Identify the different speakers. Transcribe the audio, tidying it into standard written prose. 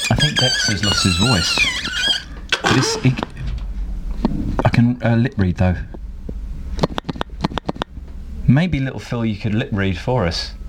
Speaker 1: I think Dexter's lost his voice. I can lip read though. Maybe little Phil, you could lip read for us.